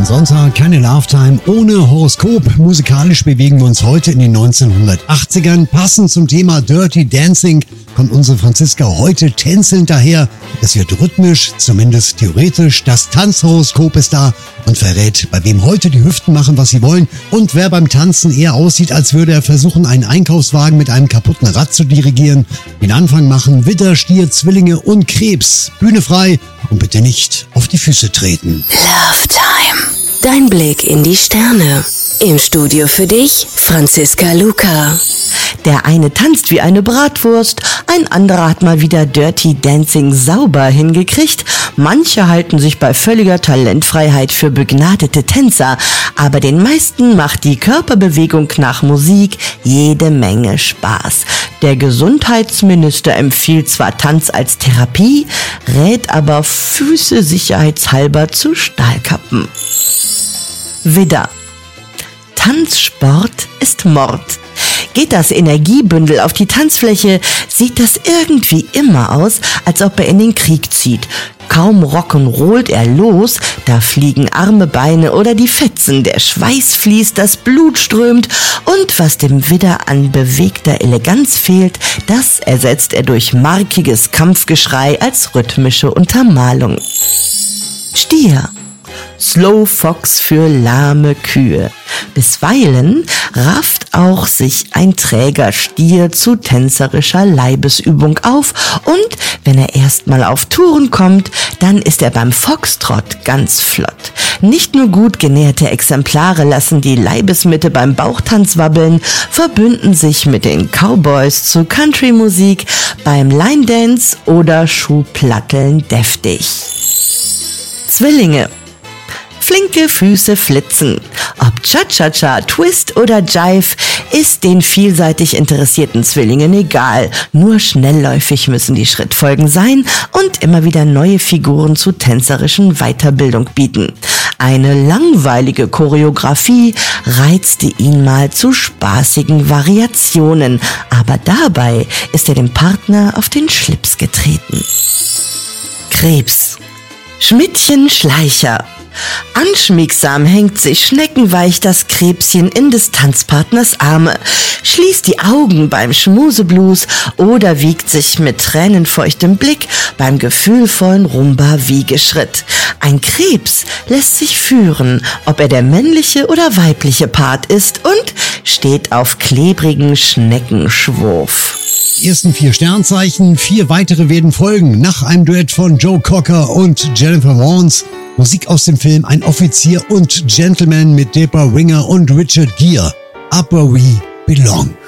Am Sonntag keine Love Time ohne Horoskop. Musikalisch bewegen wir uns heute in den 1980ern. Passend zum Thema Dirty Dancing kommt unsere Franziska heute tänzelnd daher. Es wird rhythmisch, zumindest theoretisch. Das Tanzhoroskop ist da und verrät, bei wem heute die Hüften machen, was sie wollen und wer beim Tanzen eher aussieht, als würde er versuchen, einen Einkaufswagen mit einem kaputten Rad zu dirigieren. Den Anfang machen Widder, Stier, Zwillinge und Krebs. Bühne frei und bitte nicht auf die Füße treten. Love Time. Dein Blick in die Sterne. Im Studio für dich, Franziska Luca. Der eine tanzt wie eine Bratwurst, ein anderer hat mal wieder Dirty Dancing sauber hingekriegt. Manche halten sich bei völliger Talentfreiheit für begnadete Tänzer, aber den meisten macht die Körperbewegung nach Musik jede Menge Spaß. Der Gesundheitsminister empfiehlt zwar Tanz als Therapie, rät aber Füße sicherheitshalber zu Stahlkappen. Widder. Tanzsport ist Mord. Geht das Energiebündel auf die Tanzfläche, sieht das irgendwie immer aus, als ob er in den Krieg zieht. Kaum rock'n'rollt er los, da fliegen Arme, Beine oder die Fetzen, der Schweiß fließt, das Blut strömt und was dem Widder an bewegter Eleganz fehlt, das ersetzt er durch markiges Kampfgeschrei als rhythmische Untermalung. Stier. Slow Fox für lahme Kühe. Bisweilen rafft auch sich ein träger Stier zu tänzerischer Leibesübung auf und wenn er erstmal auf Touren kommt, dann ist er beim Foxtrott ganz flott. Nicht nur gut genährte Exemplare lassen die Leibesmitte beim Bauchtanz wabbeln, verbünden sich mit den Cowboys zu Country-Musik, beim Line-Dance oder Schuhplatteln deftig. Zwillinge. Flinke Füße flitzen. Ob Cha-Cha-Cha, Twist oder Jive, ist den vielseitig interessierten Zwillingen egal. Nur schnellläufig müssen die Schrittfolgen sein und immer wieder neue Figuren zu tänzerischen Weiterbildung bieten. Eine langweilige Choreografie reizte ihn mal zu spaßigen Variationen, aber dabei ist er dem Partner auf den Schlips getreten. Krebs. Schmidtchen Schleicher. Anschmiegsam hängt sich schneckenweich das Krebschen in des Tanzpartners Arme, schließt die Augen beim Schmuseblues oder wiegt sich mit tränenfeuchtem Blick beim gefühlvollen Rumba-Wiegeschritt. Ein Krebs lässt sich führen, ob er der männliche oder weibliche Part ist und steht auf klebrigen Schneckenschwurf. Die ersten 4 Sternzeichen, 4 weitere werden folgen. Nach einem Duett von Joe Cocker und Jennifer Warnes. Musik aus dem Film Ein Offizier und Gentleman mit Debra Winger und Richard Gere. Up Where We Belong.